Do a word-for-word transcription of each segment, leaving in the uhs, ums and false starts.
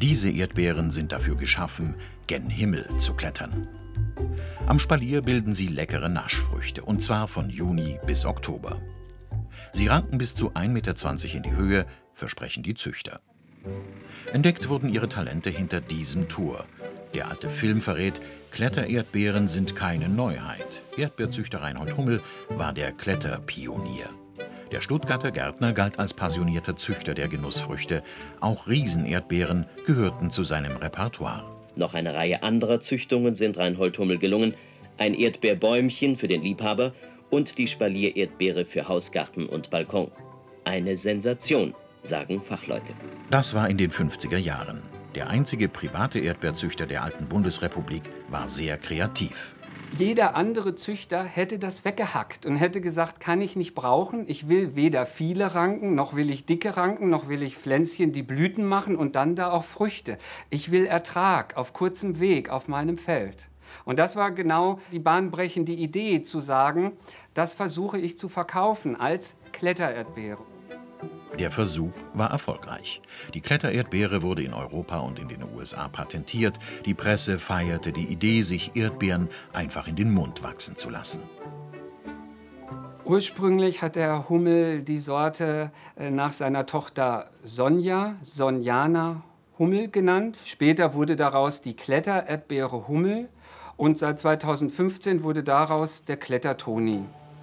Diese Erdbeeren sind dafür geschaffen, gen Himmel zu klettern. Am Spalier bilden sie leckere Naschfrüchte, und zwar von Juni bis Oktober. Sie ranken bis zu ein Meter zwanzig in die Höhe, versprechen die Züchter. Entdeckt wurden ihre Talente hinter diesem Tor. Der alte Film verrät, Klettererdbeeren sind keine Neuheit. Erdbeerzüchter Reinhold Hummel war der Kletterpionier. Der Stuttgarter Gärtner galt als passionierter Züchter der Genussfrüchte. Auch Riesenerdbeeren gehörten zu seinem Repertoire. Noch eine Reihe anderer Züchtungen sind Reinhold Hummel gelungen. Ein Erdbeerbäumchen für den Liebhaber und die Spaliererdbeere für Hausgarten und Balkon. Eine Sensation, sagen Fachleute. Das war in den fünfziger Jahren. Der einzige private Erdbeerzüchter der alten Bundesrepublik war sehr kreativ. Jeder andere Züchter hätte das weggehackt und hätte gesagt, kann ich nicht brauchen. Ich will weder viele Ranken, noch will ich dicke Ranken, noch will ich Pflänzchen, die Blüten machen und dann da auch Früchte. Ich will Ertrag auf kurzem Weg auf meinem Feld. Und das war genau die bahnbrechende Idee, zu sagen, das versuche ich zu verkaufen als Klettererdbeere. Der Versuch war erfolgreich. Die Klettererdbeere wurde in Europa und in den U S A patentiert. Die Presse feierte die Idee, sich Erdbeeren einfach in den Mund wachsen zu lassen. Ursprünglich hat der Hummel die Sorte nach seiner Tochter Sonja, Sonjana Hummel genannt. Später wurde daraus die Klettererdbeere Hummel und seit zweitausendfünfzehn wurde daraus der Klettertoni.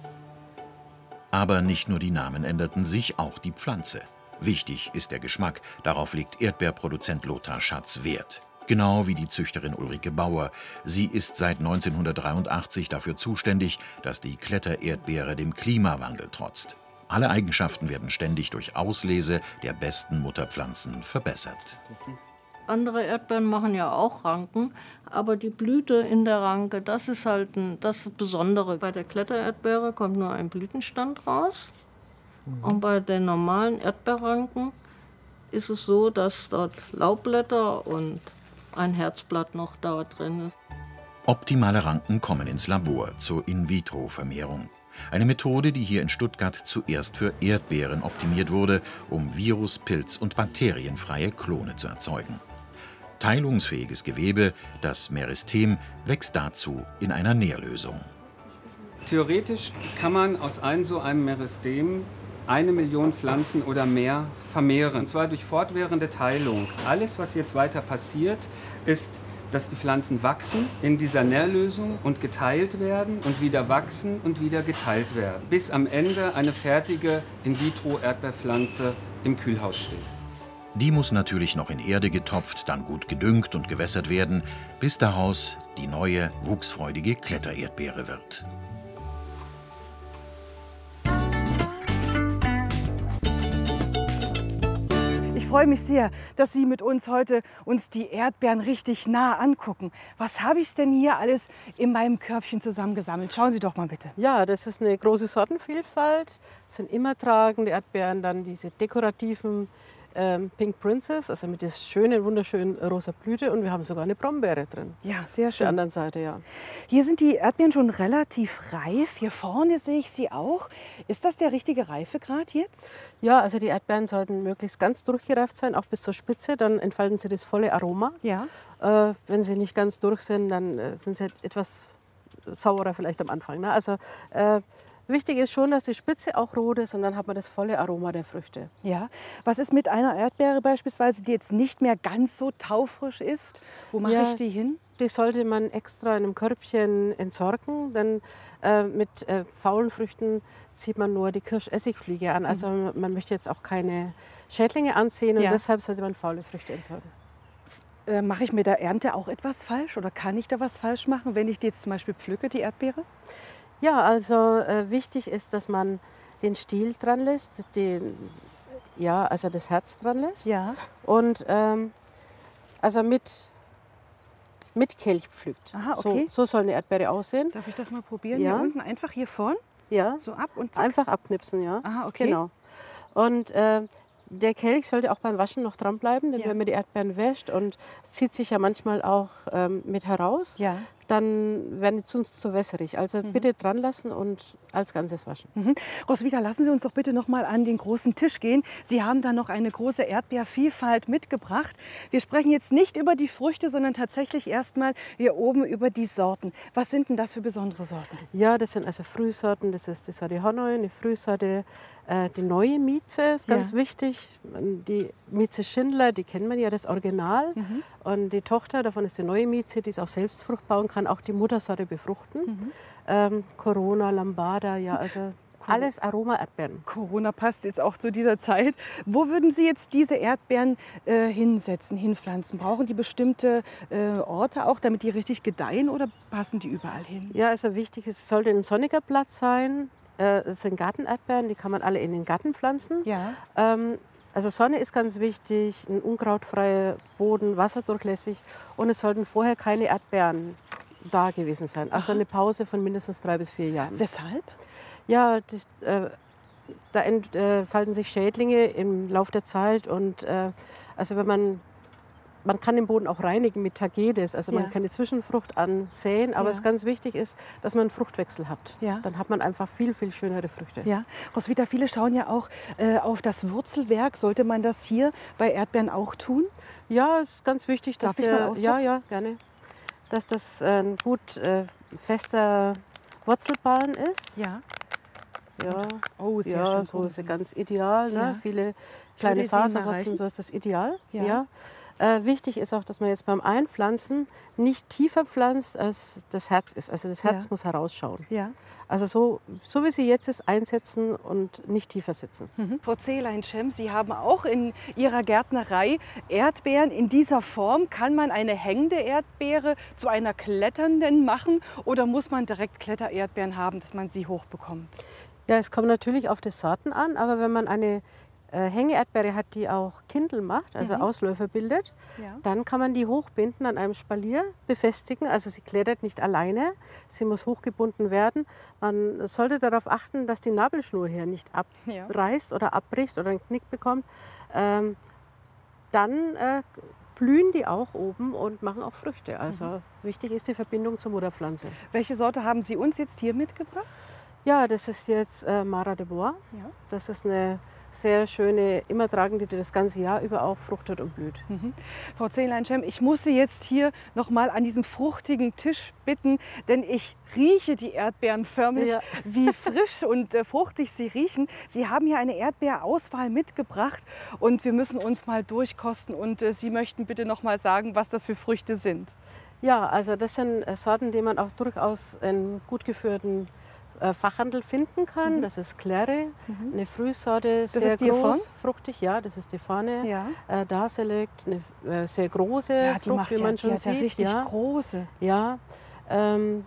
Aber nicht nur die Namen änderten sich, auch die Pflanze. Wichtig ist der Geschmack, darauf legt Erdbeerproduzent Lothar Schatz Wert. Genau wie die Züchterin Ulrike Bauer. Sie ist seit neunzehnhundertdreiundachtzig dafür zuständig, dass die Klettererdbeere dem Klimawandel trotzt. Alle Eigenschaften werden ständig durch Auslese der besten Mutterpflanzen verbessert. Andere Erdbeeren machen ja auch Ranken, aber die Blüte in der Ranke, das ist halt ein, das Besondere. Bei der Klettererdbeere kommt nur ein Blütenstand raus. Mhm. Und bei den normalen Erdbeerranken ist es so, dass dort Laubblätter und ein Herzblatt noch da drin ist. Optimale Ranken kommen ins Labor zur In-vitro-Vermehrung. Eine Methode, die hier in Stuttgart zuerst für Erdbeeren optimiert wurde, um virus-, pilz- und bakterienfreie Klone zu erzeugen. Teilungsfähiges Gewebe, das Meristem, wächst dazu in einer Nährlösung. Theoretisch kann man aus einem so einem Meristem eine Million Pflanzen oder mehr vermehren. Und zwar durch fortwährende Teilung. Alles, was jetzt weiter passiert, ist, dass die Pflanzen wachsen in dieser Nährlösung und geteilt werden und wieder wachsen und wieder geteilt werden. Bis am Ende eine fertige In-vitro-Erdbeerpflanze im Kühlhaus steht. Die muss natürlich noch in Erde getopft, dann gut gedüngt und gewässert werden, bis daraus die neue, wuchsfreudige Klettererdbeere wird. Ich freue mich sehr, dass Sie mit uns heute uns die Erdbeeren richtig nah angucken. Was habe ich denn hier alles in meinem Körbchen zusammengesammelt? Schauen Sie doch mal bitte. Ja, das ist eine große Sortenvielfalt. Das sind immer tragende Erdbeeren, dann diese dekorativen ähm, Pink Princess, also mit der schönen, wunderschönen rosa Blüte, und wir haben sogar eine Brombeere drin. Ja, sehr Auf schön. der anderen Seite, ja. Hier sind die Erdbeeren schon relativ reif. Hier vorne sehe ich sie auch. Ist das der richtige Reifegrad jetzt? Ja, also die Erdbeeren sollten möglichst ganz durchgereift sein, auch bis zur Spitze. Dann entfalten sie das volle Aroma. Ja. Äh, wenn sie nicht ganz durch sind, dann äh, sind sie etwas saurer vielleicht am Anfang. Ne? Also äh, wichtig ist schon, dass die Spitze auch rot ist, und dann hat man das volle Aroma der Früchte. Ja. Was ist mit einer Erdbeere beispielsweise, die jetzt nicht mehr ganz so taufrisch ist? Wo mache Ja, ich die hin? Die sollte man extra in einem Körbchen entsorgen, denn äh, mit äh, faulen Früchten zieht man nur die Kirschessigfliege an. Also mhm. man möchte jetzt auch keine Schädlinge anziehen, und Ja. deshalb sollte man faule Früchte entsorgen. Äh, mache ich mit der Ernte auch etwas falsch, oder kann ich da was falsch machen, wenn ich die jetzt zum Beispiel pflücke, die Erdbeere? Ja, also äh, wichtig ist, dass man den Stiel dran lässt, den, ja, also das Herz dran lässt. Ja. Und ähm, also mit, mit Kelch pflückt. Aha, okay. So, so soll eine Erdbeere aussehen. Darf ich das mal probieren? Ja. Hier unten einfach hier vorn? Ja. So ab und zack. Einfach abknipsen, ja. Aha, okay. Genau. Und äh, der Kelch sollte auch beim Waschen noch dranbleiben, denn Ja. wenn man die Erdbeeren wäscht, und es zieht sich ja manchmal auch ähm, mit heraus, Ja. dann werden die sonst zu wässerig. Also Mhm. bitte dran lassen und als Ganzes waschen. Mhm. Roswitha, lassen Sie uns doch bitte noch mal an den großen Tisch gehen. Sie haben da noch eine große Erdbeervielfalt mitgebracht. Wir sprechen jetzt nicht über die Früchte, sondern tatsächlich erst mal hier oben über die Sorten. Was sind denn das für besondere Sorten? Ja, das sind also Frühsorten. Das ist die Sorte Hanoi, eine Frühsorte. Äh, die neue Mieze ist ganz Ja. wichtig. Die Mieze Schindler, die kennt man ja, das Original. Mhm. Und die Tochter davon ist die neue Mieze, die ist auch selbst fruchtbar und kann auch die Muttersorte befruchten. Mhm. Ähm, Corona, Lambada, ja, also alles Aroma-Erdbeeren. Corona passt jetzt auch zu dieser Zeit. Wo würden Sie jetzt diese Erdbeeren äh, hinsetzen, hinpflanzen? Brauchen die bestimmte äh, Orte auch, damit die richtig gedeihen, oder passen die überall hin? Ja, also wichtig ist, es sollte ein sonniger Platz sein. Äh, Es sind Gartenerdbeeren, die kann man alle in den Garten pflanzen. Ja. Ähm, also Sonne ist ganz wichtig, ein unkrautfreier Boden, wasserdurchlässig, und es sollten vorher keine Erdbeeren da gewesen sein. Also eine Pause von mindestens drei bis vier Jahren. Weshalb? Ja, das, äh, da entfalten sich Schädlinge im Laufe der Zeit, und äh, also wenn man Man kann den Boden auch reinigen mit Tagetes, also man Ja. kann die Zwischenfrucht ansäen, aber Ja. was ganz wichtig ist, dass man einen Fruchtwechsel hat. Ja. Dann hat man einfach viel, viel schönere Früchte. Ja, Roswitha, viele schauen ja auch äh, auf das Wurzelwerk. Sollte man das hier bei Erdbeeren auch tun? Ja, es ist ganz wichtig, dass Darf ich mal der, ausdrucken? ja, ja, gerne, dass das äh, ein gut äh, fester Wurzelballen ist. Ja. Ja, Oh, sehr ja, schön. so ist es ganz ideal. Ne? Ja. Viele kleine sie Ihnen mal Faserwurzeln, reichen? so ist das ideal. Ja. Ja. Äh, wichtig ist auch, dass man jetzt beim Einpflanzen nicht tiefer pflanzt, als das Herz ist. Also das Herz Ja. muss herausschauen. Ja. Also so, so wie sie jetzt ist, einsetzen und nicht tiefer sitzen. Mhm. Frau Zehlein-Schemm, Sie haben auch in Ihrer Gärtnerei Erdbeeren in dieser Form. Kann man eine hängende Erdbeere zu einer kletternden machen, oder muss man direkt Klettererdbeeren haben, dass man sie hochbekommt? Ja, es kommt natürlich auf die Sorten an, aber wenn man eine äh, Hängeerdbeere hat, die auch Kindel macht, also Mhm. Ausläufer bildet, Ja. dann kann man die hochbinden an einem Spalier, befestigen. Also sie klettert nicht alleine, sie muss hochgebunden werden. Man sollte darauf achten, dass die Nabelschnur hier nicht Ja. abreißt oder abbricht oder einen Knick bekommt. Ähm, dann äh, blühen die auch oben und machen auch Früchte. Also Mhm. wichtig ist die Verbindung zur Mutterpflanze. Welche Sorte haben Sie uns jetzt hier mitgebracht? Ja, das ist jetzt äh, Mara de Bois. Ja. Das ist eine sehr schöne, immertragende, die das ganze Jahr über auch fruchtet und blüht. Mhm. Frau Zehlein-Schemm, ich muss Sie jetzt hier noch mal an diesen fruchtigen Tisch bitten, denn ich rieche die Erdbeeren förmlich, Ja. wie frisch und äh, fruchtig sie riechen. Sie haben hier eine Erdbeerauswahl mitgebracht und wir müssen uns mal durchkosten, und äh, Sie möchten bitte noch mal sagen, was das für Früchte sind. Ja, also das sind äh, Sorten, die man auch durchaus in gut geführten äh, Fachhandel finden kann. Mhm. Das ist Claire, eine Frühsorte, sehr ist die hier groß, fruchtig, ja, das ist die vorne. Ja, Äh, da select, eine äh, sehr große ja die Frucht, macht wie ja, man die schon hat ja sieht. richtig ja. große. Ja, ähm,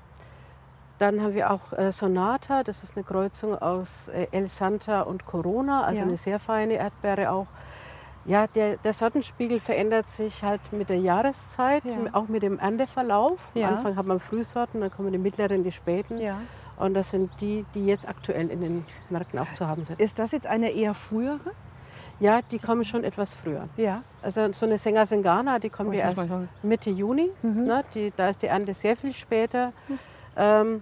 dann haben wir auch äh, Sonata, das ist eine Kreuzung aus äh, El Santa und Corona, also Ja. eine sehr feine Erdbeere auch. Ja, der, der Sortenspiegel verändert sich halt mit der Jahreszeit, Ja. auch mit dem Ernteverlauf. Ja. Am Anfang hat man Frühsorten, dann kommen die mittleren, die späten. Ja. Und das sind die, die jetzt aktuell in den Märkten auch zu haben sind. Ist das jetzt eine eher frühere? Ja, die kommen schon etwas früher. Ja. Also so eine Senga Sengana, die kommt Oh, ich ja muss mal erst schauen. Mitte Juni. Mhm. Ne, die, da ist die Ernte sehr viel später. Ähm,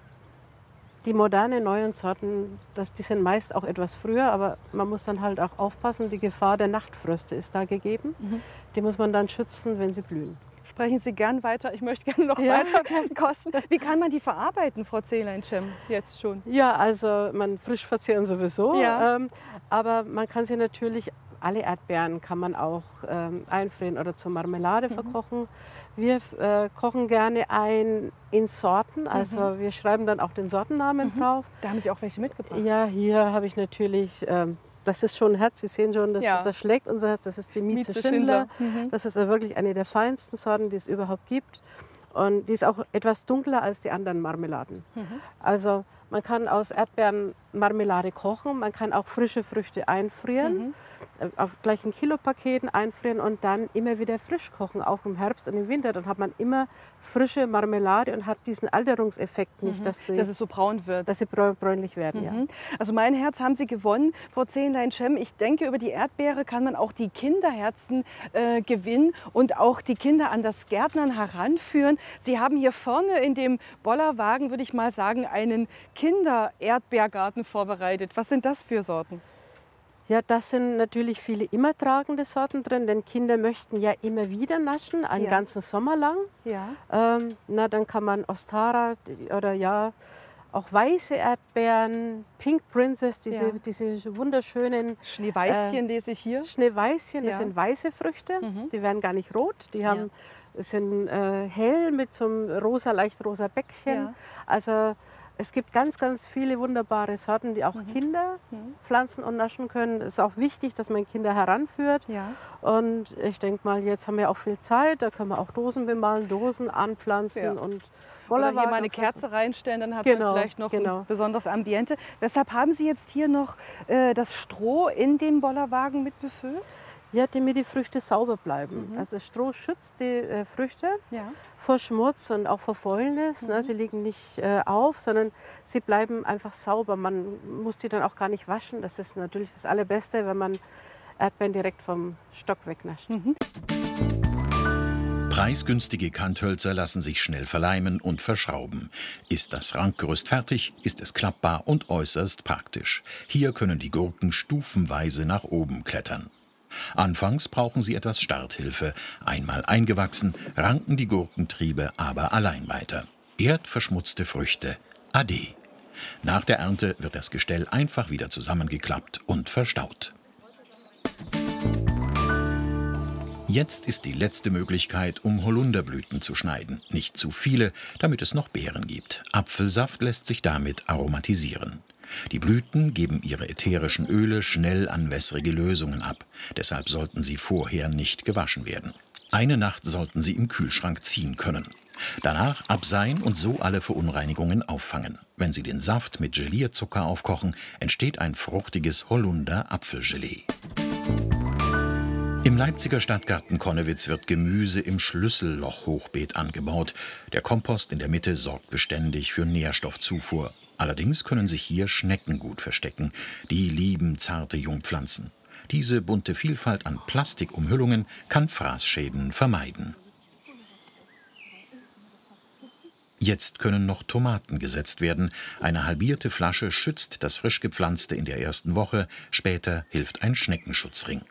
die modernen neuen Sorten, das, die sind meist auch etwas früher, aber man muss dann halt auch aufpassen, die Gefahr der Nachtfröste ist da gegeben. Mhm. Die muss man dann schützen, wenn sie blühen. Sprechen Sie gern weiter. Ich möchte gerne noch Ja. weiter kosten. Wie kann man die verarbeiten, Frau Zehlein-Schemm, jetzt schon? Ja, also man frisch verzehren sowieso, Ja. ähm, aber man kann sie natürlich, alle Erdbeeren kann man auch ähm, einfrieren oder zur Marmelade Mhm. verkochen. Wir äh, kochen gerne ein in Sorten, also wir schreiben dann auch den Sortennamen Mhm. drauf. Da haben Sie auch welche mitgebracht. Ja, hier habe ich natürlich, ähm, das ist schon ein Herz, Sie sehen schon, das, Ja. ist, das schlägt unser Herz, das ist die Mieze, Mieze Schindler. Schindler. Mhm. Das ist ja wirklich eine der feinsten Sorten, die es überhaupt gibt. Und die ist auch etwas dunkler als die anderen Marmeladen. Mhm. Also man kann aus Erdbeeren Marmelade kochen, man kann auch frische Früchte einfrieren, mhm. auf gleichen Kilopaketen einfrieren und dann immer wieder frisch kochen, auch im Herbst und im Winter. Dann hat man immer frische Marmelade und hat diesen Alterungseffekt nicht, Mhm. dass, sie, Dass es so braun wird. dass sie bräu- bräunlich werden. Ja. Mhm. Also mein Herz haben Sie gewonnen, Frau Zehnlein-Schemm. Ich denke, über die Erdbeere kann man auch die Kinderherzen äh, gewinnen und auch die Kinder an das Gärtnern heranführen. Sie haben hier vorne in dem Bollerwagen, würde ich mal sagen, einen Kinder-Erdbeergarten vorbereitet. Was sind das für Sorten? Ja, das sind natürlich viele immer tragende Sorten drin, denn Kinder möchten ja immer wieder naschen, einen Ja. ganzen Sommer lang. Ja. Ähm, na, dann kann man Ostara oder ja auch weiße Erdbeeren, Pink Princess, diese, Ja. diese wunderschönen Schneeweißchen lese ich hier. Schneeweißchen, das Ja. sind weiße Früchte, Mhm. die werden gar nicht rot, die haben, sind äh, hell mit so einem rosa, leicht rosa Bäckchen. Ja. Also es gibt ganz, ganz viele wunderbare Sorten, die auch Mhm. Kinder pflanzen und naschen können. Es ist auch wichtig, dass man Kinder heranführt. Ja. Und ich denke mal, jetzt haben wir auch viel Zeit, da können wir auch Dosen bemalen, Dosen anpflanzen Ja. und Oder hier Bollerwagen mal eine anpflanzen. Kerze reinstellen, dann hat Genau, man vielleicht noch genau. ein besonderes Ambiente. Weshalb haben Sie jetzt hier noch äh, das Stroh in den Bollerwagen mit befüllt? Ja, damit die Früchte sauber bleiben. Mhm. Also das Stroh schützt die äh, Früchte Ja. vor Schmutz und auch vor Fäulnis. Ne? Sie liegen nicht äh, auf, sondern sie bleiben einfach sauber. Man muss die dann auch gar nicht waschen. Das ist natürlich das Allerbeste, wenn man Erdbeeren direkt vom Stock wegnascht. Mhm. Preisgünstige Kanthölzer lassen sich schnell verleimen und verschrauben. Ist das Rankgerüst fertig, ist es klappbar und äußerst praktisch. Hier können die Gurken stufenweise nach oben klettern. Anfangs brauchen sie etwas Starthilfe. Einmal eingewachsen, ranken die Gurkentriebe aber allein weiter. Erdverschmutzte Früchte, ade. Nach der Ernte wird das Gestell einfach wieder zusammengeklappt und verstaut. Jetzt ist die letzte Möglichkeit, um Holunderblüten zu schneiden. Nicht zu viele, damit es noch Beeren gibt. Apfelsaft lässt sich damit aromatisieren. Die Blüten geben ihre ätherischen Öle schnell an wässrige Lösungen ab. Deshalb sollten sie vorher nicht gewaschen werden. Eine Nacht sollten sie im Kühlschrank ziehen können. Danach abseihen und so alle Verunreinigungen auffangen. Wenn Sie den Saft mit Gelierzucker aufkochen, entsteht ein fruchtiges Holunder-Apfelgelee. Im Leipziger Stadtgarten Connewitz wird Gemüse im Schlüsselloch-Hochbeet angebaut. Der Kompost in der Mitte sorgt beständig für Nährstoffzufuhr. Allerdings können sich hier Schnecken gut verstecken. Die lieben zarte Jungpflanzen. Diese bunte Vielfalt an Plastikumhüllungen kann Fraßschäden vermeiden. Jetzt können noch Tomaten gesetzt werden. Eine halbierte Flasche schützt das frisch gepflanzte in der ersten Woche. Später hilft ein Schneckenschutzring.